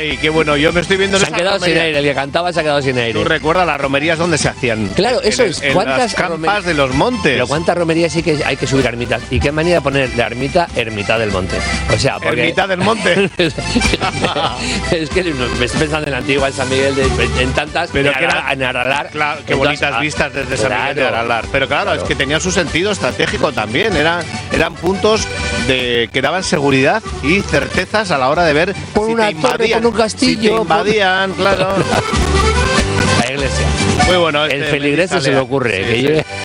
Ay, qué bueno, yo me estoy viendo en Se han quedado sin aire, el que cantaba se ha quedado sin aire. ¿Tú recuerdas las romerías donde se hacían? Claro, eso es. En las campas de los montes. Pero cuántas romerías sí que hay que subir a ermitas. ¿Y qué manera de poner de ermita, ermita del monte? O sea, porque... ¿Ermita del monte? Es que me estoy pensando en la antigua, en San Miguel, en tantas, pero en Aralar. Claro, qué bonitas vistas desde San Miguel de Aralar. Pero claro, es que tenía su sentido estratégico también. Eran puntos que daban seguridad y certezas a la hora de ver por si una te invadían, torre, por un castillo. Si te invadían, claro. La iglesia. Muy bueno. El feligrés se le ocurre. Sí, que sí. lleve